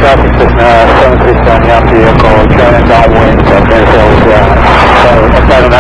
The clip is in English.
traffic, Cessna 737 Yankee Echo, turning downwind, Fairfield, so upside